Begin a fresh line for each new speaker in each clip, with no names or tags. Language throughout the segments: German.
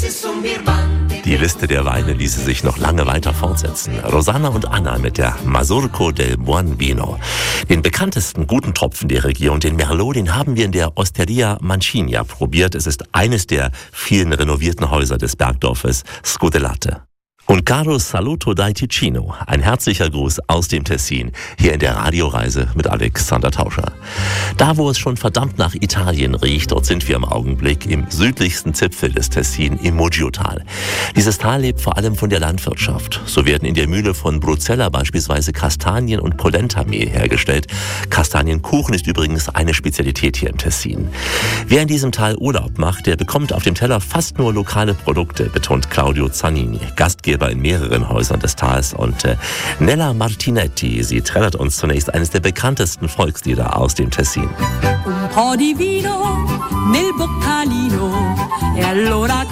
Die Liste der Weine ließe sich noch lange weiter fortsetzen. Rosanna und Anna mit der Mazurco del Buon Vino. Den bekanntesten guten Tropfen der Region, den Merlot, den haben wir in der Osteria Mancini probiert. Es ist eines der vielen renovierten Häuser des Bergdorfes Scodellate. Und caro saluto dai Ticino, ein herzlicher Gruß aus dem Tessin, hier in der Radioreise mit Alexander Tauscher. Da, wo es schon verdammt nach Italien riecht, dort sind wir im Augenblick im südlichsten Zipfel des Tessin, im Muggiotal. Dieses Tal lebt vor allem von der Landwirtschaft. So werden in der Mühle von Bruzzella beispielsweise Kastanien- und Polentamehl hergestellt. Kastanienkuchen ist übrigens eine Spezialität hier im Tessin. Wer in diesem Tal Urlaub macht, der bekommt auf dem Teller fast nur lokale Produkte, betont Claudio Zanini, Gastgeber in mehreren Häusern des Tals, und Nella Martinetti, sie trällert uns zunächst eines der bekanntesten Volkslieder aus dem Tessin.
Un po' di vino nel boccalino e allora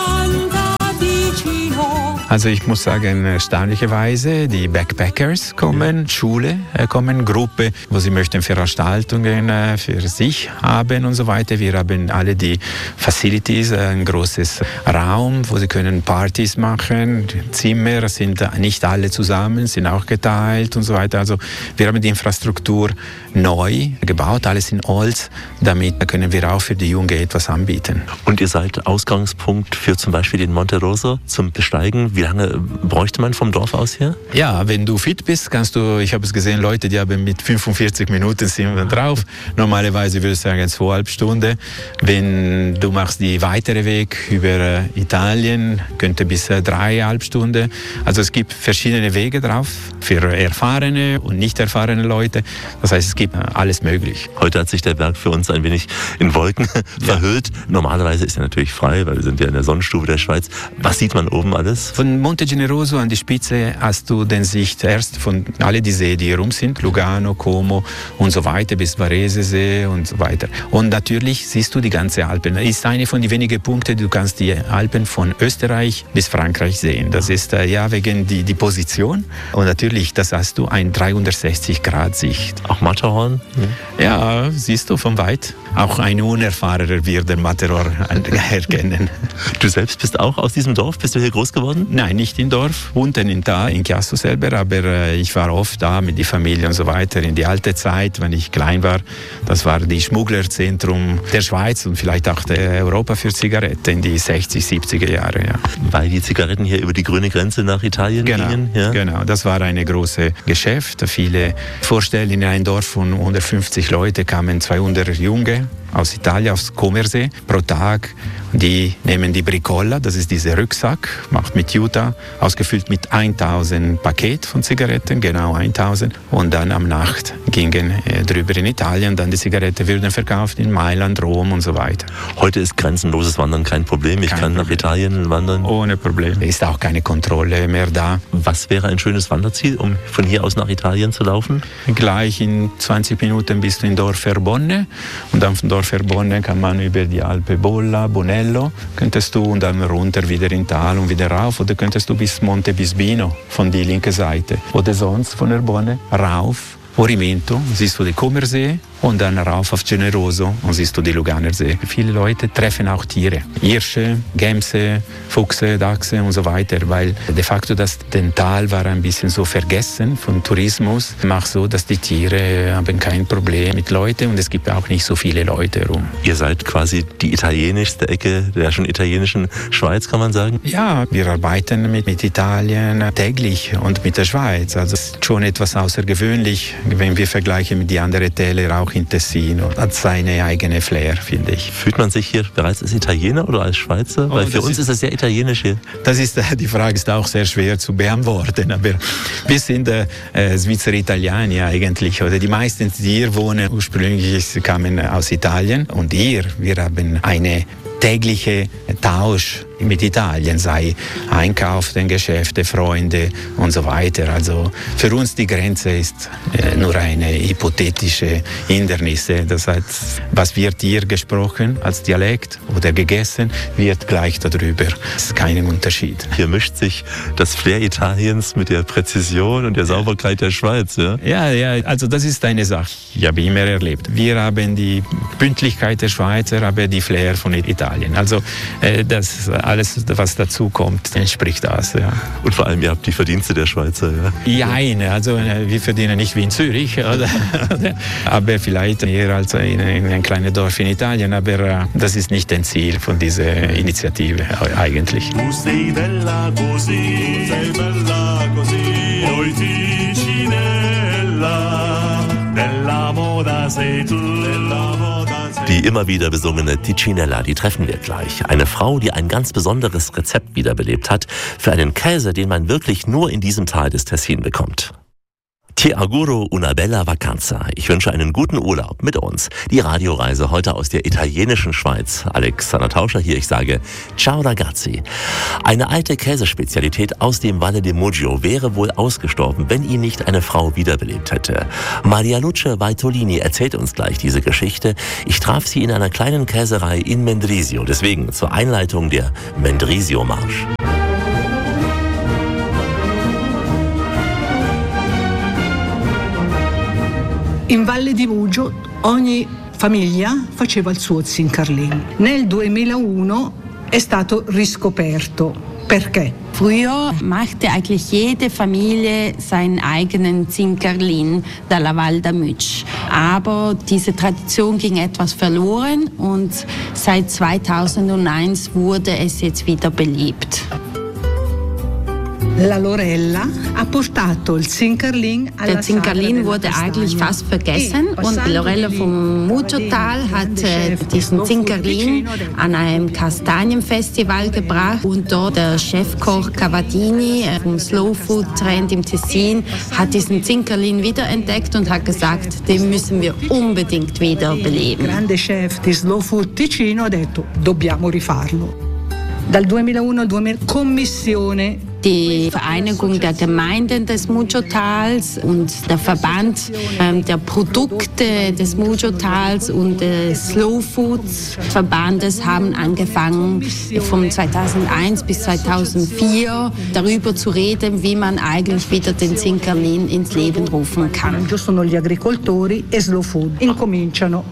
canta vicino.
Also ich muss sagen, erstaunlicherweise, die Backpackers kommen, Schule kommen, Gruppe, wo sie möchten Veranstaltungen für sich haben und so weiter. Wir haben alle die Facilities, ein großes Raum, wo sie können Partys machen. Zimmer sind nicht alle zusammen, sind auch geteilt und so weiter. Also wir haben die Infrastruktur neu gebaut, alles in Holz. Damit können wir auch für die Jungen etwas anbieten.
Und ihr seid Ausgangspunkt für zum Beispiel den Monte Rosa zum Besteigen. Wie lange bräuchte man vom Dorf aus her?
Ja, wenn du fit bist, kannst du, ich habe es gesehen, Leute, die haben mit 45 Minuten sind wir drauf. Normalerweise würde ich sagen 2,5 Stunden. Wenn du machst die weitere Weg über Italien, könnte bis 3,5 Stunden. Also es gibt verschiedene Wege drauf für erfahrene und nicht erfahrene Leute. Das heißt, es gibt alles möglich.
Heute hat sich der Berg für uns ein wenig in Wolken verhüllt. Normalerweise ist er natürlich frei, weil wir sind ja in der Sonnenstufe der Schweiz. Was sieht man oben alles?
Von Monte Generoso an die Spitze hast du den Sicht erst von alle die Seen, die hier rum sind, Lugano, Como und so weiter, bis Varesesee und so weiter. Und natürlich siehst du die ganze Alpen. Das ist eine von den wenigen Punkten, du kannst die Alpen von Österreich bis Frankreich sehen. Das ist ja wegen die Position. Und natürlich, das hast du ein 360-Grad-Sicht.
Auch Matterhorn?
Ja, siehst du von weit. Auch ein Unerfahrener wird den Matterhorn erkennen.
Du selbst bist auch aus diesem Dorf? Bist du hier groß geworden?
Nein, nicht im Dorf, unten in Chiasso selber, aber ich war oft da mit der Familie und so weiter. In die alte Zeit, wenn ich klein war, das war das Schmugglerzentrum der Schweiz und vielleicht auch der Europa für Zigaretten in die 60er, 70er Jahre. Ja.
Weil die Zigaretten hier über die grüne Grenze nach Italien gingen? Ja?
Genau, das war ein großes Geschäft. Viele Vorstellen, in ein Dorf von 150 Leuten kamen 200 Junge aus Italien, aus Comersee, pro Tag. Die nehmen die Bricola, das ist dieser Rucksack, macht mit Jutta, ausgefüllt mit 1000 Paket von Zigaretten, genau 1000. Und dann am Nacht gingen drüber in Italien, dann die Zigaretten würden verkauft in Mailand, Rom und so weiter.
Heute ist grenzenloses Wandern kein Problem. Ich kann nach Italien wandern.
Ohne Problem. Ist auch keine Kontrolle mehr da.
Was wäre ein schönes Wanderziel, um von hier aus nach Italien zu laufen?
Gleich in 20 Minuten bist du in Dorf Verbonne. Und dann von Dorf Verbonne kann man über die Alpe Bolla, Bonello, könntest du und dann runter wieder in Tal und wieder rauf. Oder könntest du bis Monte Bisbino von der linken Seite. Oder sonst von Verbonne rauf. Orimento, siehst du den Comersee und dann rauf auf Generoso und siehst du die Luganersee. Viele Leute treffen auch Tiere, Hirsche, Gämse, Füchse, Dachse und so weiter, weil de facto das Tal war ein bisschen so vergessen von Tourismus. Macht so, dass die Tiere haben kein Problem mit Leuten und es gibt auch nicht so viele Leute herum.
Ihr seid quasi die italienischste Ecke der schon italienischen Schweiz, kann man sagen?
Ja, wir arbeiten mit Italien täglich und mit der Schweiz. Also es ist schon etwas außergewöhnlich, wenn wir vergleichen mit den anderen Tälern, auch in Tessin. Hat seine eigene Flair, finde ich.
Fühlt man sich hier bereits als Italiener oder als Schweizer? Weil für uns ist es sehr italienisch hier.
Das ist, die Frage ist auch sehr schwer zu beantworten. Aber wir sind Schweizer Italiener eigentlich. Oder die meisten, die hier wohnen, ursprünglich kamen aus Italien. Und wir haben eine tägliche Tausch mit Italien, sei Einkaufen, Geschäfte, Freunde und so weiter. Also für uns die Grenze ist nur eine hypothetische Hindernis. Das heißt, was wird hier gesprochen als Dialekt oder gegessen, wird gleich darüber. Es ist kein Unterschied.
Hier mischt sich das Flair Italiens mit der Präzision und der Sauberkeit der Schweiz. Ja?
Ja, also das ist eine Sache, ich habe immer erlebt. Wir haben die Pünktlichkeit der Schweizer, aber die Flair von Italien. Italien. Also das alles, was dazu kommt, entspricht das. Ja.
Und vor allem, ihr habt die Verdienste der Schweizer. Ja,
also wir verdienen nicht wie in Zürich, aber vielleicht eher als in ein kleines Dorf in Italien, aber das ist nicht das Ziel von dieser Initiative eigentlich.
Tu sei bella così, oi Ticinella, della moda sei tu, della moda sei tu.
Die immer wieder besungene Ticinella, die treffen wir gleich. Eine Frau, die ein ganz besonderes Rezept wiederbelebt hat für einen Käse, den man wirklich nur in diesem Tal des Tessin bekommt. Ti auguro una bella vacanza. Ich wünsche einen guten Urlaub mit uns. Die Radioreise heute aus der italienischen Schweiz. Alexander Tauscher hier, ich sage Ciao ragazzi. Eine alte Käsespezialität aus dem Valle di Muggio wäre wohl ausgestorben, wenn ihn nicht eine Frau wiederbelebt hätte. Maria Luce Vaitolini erzählt uns gleich diese Geschichte. Ich traf sie in einer kleinen Käserei in Mendrisio. Deswegen zur Einleitung der Mendrisio-Marsch.
In Valle di Muggio ogni famiglia faceva il suo Zincarlin. Nel 2001 è stato riscoperto. Perché?
Früher machte eigentlich jede Familie seinen eigenen Zincarlin dalla Val d'Amutsch. Aber diese Tradition ging etwas verloren und seit 2001 wurde es jetzt wieder belebt.
La Lorella ha portato il Zincarlin alla
Der Zincarlin wurde eigentlich fast vergessen und Lorella vom Muggiotal hat diesen Zincarlin an einem Kastanienfestival gebracht und dort der Chefkoch Cavadini vom Slow Food Trend im Tessin hat diesen Zincarlin wiederentdeckt und hat gesagt, den müssen wir unbedingt wieder beleben.
Il grande chef di Slow Food Ticino ha detto dobbiamo rifarlo. Dal 2001 Commissione.
Die Vereinigung der Gemeinden des Muggiotals und der Verband der Produkte des Muggiotals und des Slow Foods Verbandes haben angefangen, von 2001 bis 2004 darüber zu reden, wie man eigentlich wieder den Zincarlin ins Leben rufen kann.
Sono gli agricoltori e Slow Food incominciano.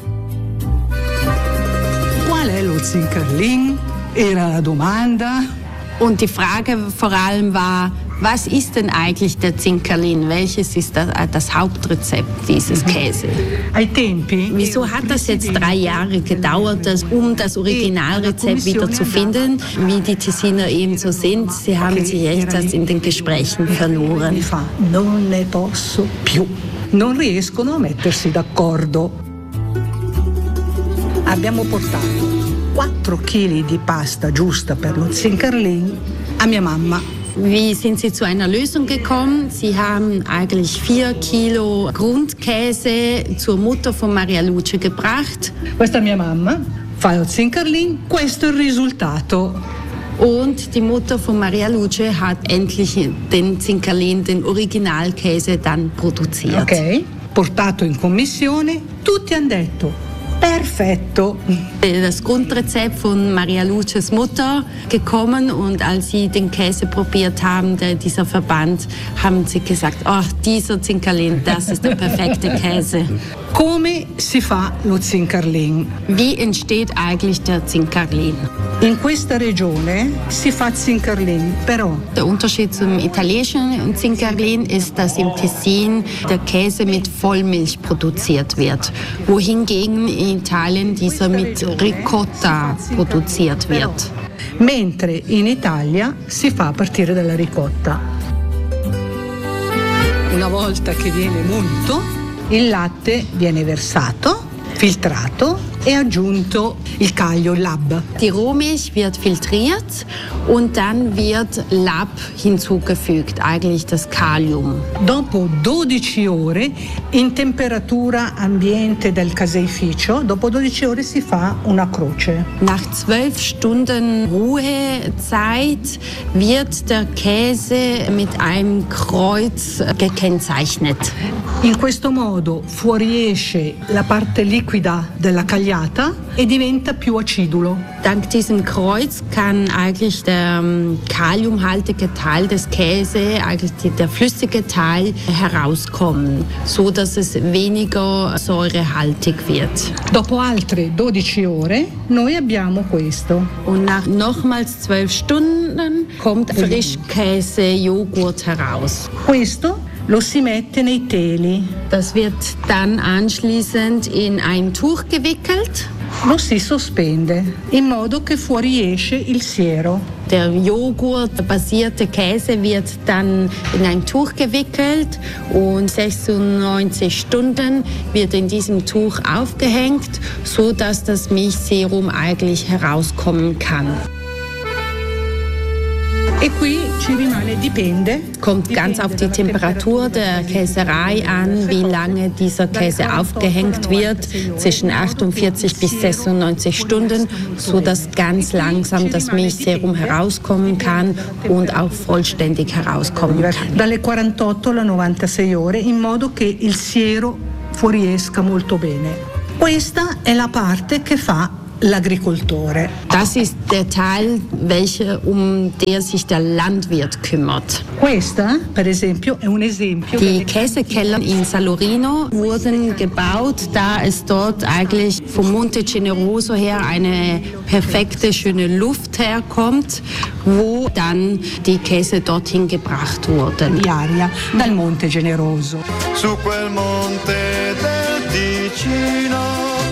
Qual è lo Zincarlin? Era la domanda.
Und die Frage vor allem war, was ist denn eigentlich der Zincarlin? Welches ist das Hauptrezept dieses Käse? Wieso hat das jetzt 3 Jahre gedauert, um das Originalrezept wieder zu finden? Wie die Tessiner eben so sind, sie haben sich echt in den Gesprächen verloren.
Non ne posso più. Non riescono a mettersi d'accordo. Abbiamo portato 4 Kili di pasta giusta per lo Zincarlin a mia mamma.
Wie sind Sie zu einer Lösung gekommen? Sie haben eigentlich 4 Kilo Grundkäse zur Mutter von Maria Luce gebracht.
Questa mia mamma fa lo Zincarlin, questo è il risultato.
Und die Mutter von Maria Luce hat endlich den Zincarlin, den Originalkäse, dann produziert.
Ok, portato in commissione, tutti hanno detto perfetto.
Das Grundrezept von Maria Luces Mutter gekommen und als sie den Käse probiert haben, dieser Verband, haben sie gesagt, oh, dieser Zincarlin, das ist der perfekte Käse.
Come si fa lo Zincarlin?
Wie entsteht eigentlich der Zincarlin?
In questa regione si fa Zincarlin, però.
Der Unterschied zum italienischen Zincarlin ist, dass im Tessin der Käse mit Vollmilch produziert wird, wohingegen in Italien dieser mit Ricotta produziert wird.
Mentre in Italia si fa a partire dalla ricotta. Una volta che viene munto, il latte viene versato, filtrato e aggiunto il caglio, il lab.
Die Rohmilch wird filtriert und dann wird Lab hinzugefügt, eigentlich das Kalium.
Dopo 12 ore in temperatura ambiente del caseificio, dopo 12 ore si fa una croce.
Nach 12 Stunden Ruhezeit wird der Käse mit einem Kreuz gekennzeichnet.
In questo modo fuoriesce la parte liquida della cagliata sbagliata e diventa più acidulo.
Dank diesem Kreuz kann eigentlich der kaliumhaltige Teil des Käse, eigentlich der flüssige Teil, herauskommen, so dass es weniger säurehaltig wird.
Dopo altre 12 ore noi abbiamo questo.
Und nach nochmals 12 Stunden kommt Frischkäse-Joghurt heraus.
Questo lo si mette nei teli.
Das wird dann anschließend in ein Tuch gewickelt.
Lo si sospende in modo che fuoriesce il siero.
Der Joghurt-basierte Käse wird dann in ein Tuch gewickelt und 96 Stunden wird in diesem Tuch aufgehängt, so dass das Milchserum eigentlich herauskommen kann.
E qui ci rimane, dipende.
Kommt ganz auf die Temperatur der Käserei an, wie lange dieser Käse aufgehängt wird, zwischen 48 bis 96 Stunden, sodass ganz langsam das Milchserum herauskommen kann und auch vollständig herauskommen kann.
Dalle 48 alle 96 ore, in modo che il siero fuoriesca molto bene. Questa è la parte che fa l'agricoltore.
Das ist der Teil, der sich der Landwirt kümmert.
Questa, per esempio, è un esempio.
Die Käsekeller in Salorino wurden gebaut, da es dort eigentlich vom Monte Generoso her eine perfekte, schöne Luft herkommt, wo dann die Käse dorthin gebracht wurden.
Di aria dal Monte Generoso.
Su quel monte del Ticino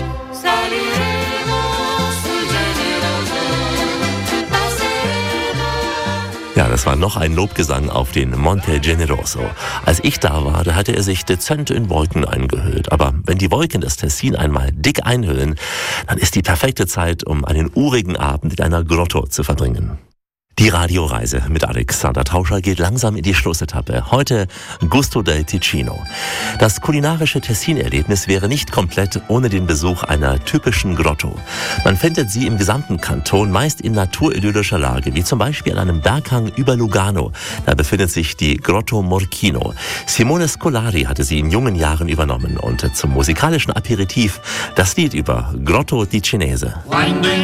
Ja, das war noch ein Lobgesang auf den Monte Generoso. Als ich da war, da hatte er sich dezent in Wolken eingehüllt. Aber wenn die Wolken das Tessin einmal dick einhüllen, dann ist die perfekte Zeit, um einen urigen Abend in einer Grotto zu verbringen. Die Radioreise mit Alexander Tauscher geht langsam in die Schlussetappe. Heute Gusto del Ticino. Das kulinarische Tessin-Erlebnis wäre nicht komplett ohne den Besuch einer typischen Grotto. Man findet sie im gesamten Kanton meist in naturidyllischer Lage, wie zum Beispiel an einem Berghang über Lugano. Da befindet sich die Grotto Morchino. Simone Scolari hatte sie in jungen Jahren übernommen und zum musikalischen Aperitif das Lied über Grotto Ticinese.